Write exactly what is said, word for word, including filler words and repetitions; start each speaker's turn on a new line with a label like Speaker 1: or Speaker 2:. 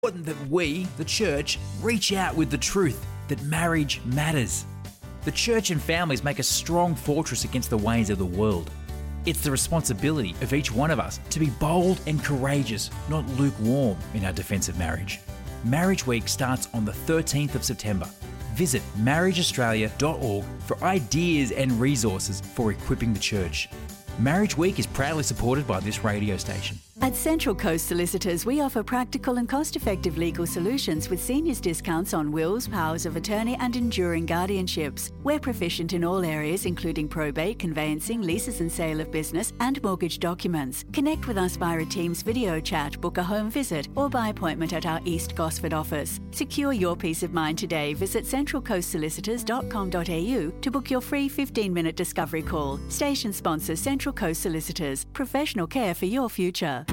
Speaker 1: important that we, the church, reach out with the truth that marriage matters. The church and families make a strong fortress against the ways of the world. It's the responsibility of each one of us to be bold and courageous, not lukewarm in our defence of marriage. Marriage Week starts on the thirteenth of September. Visit marriage australia dot org for ideas and resources for equipping the church. Marriage Week is proudly supported by this radio station.
Speaker 2: At Central Coast Solicitors, we offer practical and cost-effective legal solutions with seniors discounts on wills, powers of attorney and enduring guardianships. We're proficient in all areas including probate, conveyancing, leases and sale of business and mortgage documents. Connect with us via a Teams video chat, book a home visit or by appointment at our East Gosford office. Secure your peace of mind today. Visit central coast solicitors dot com dot a u to book your free fifteen minute discovery call. Station sponsor Central Coast Solicitors. Professional care for your future.